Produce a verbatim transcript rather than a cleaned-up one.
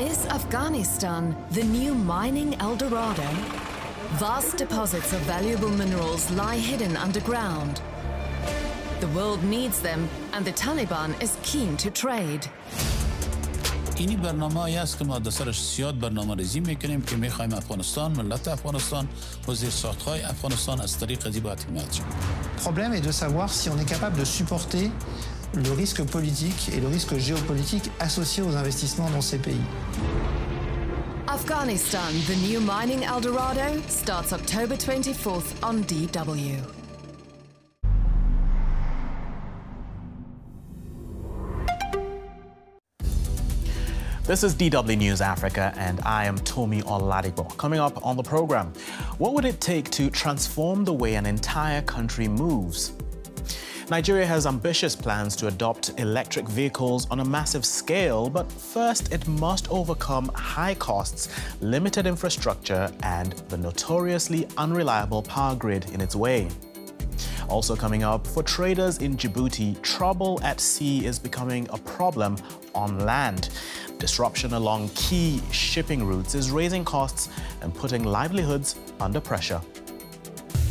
Is Afghanistan the new mining El Dorado? Vast deposits of valuable minerals lie hidden underground. The world needs them, and the Taliban is keen to trade. اینی برنامه‌ای است که ما در سرش زیاد برنامه‌ریزی می‌کنیم که می‌خوایم افغانستان، ملت افغانستان و زیرساخت‌های افغانستان از طریق از این باید حمایت شود. Le problème est de savoir si on est capable de supporter le risque politique et le risque géopolitique associé aux investissements dans ces pays. Afghanistan, the new mining El Dorado, starts October twenty-fourth on D W. This is D W News Africa, and I am Tomi Oladipo. Coming up on the program, what would it take to transform the way an entire country moves? Nigeria has ambitious plans to adopt electric vehicles on a massive scale, but first it must overcome high costs, limited infrastructure, and the notoriously unreliable power grid in its way. Also coming up, for traders in Djibouti, trouble at sea is becoming a problem on land. Disruption along key shipping routes is raising costs and putting livelihoods under pressure.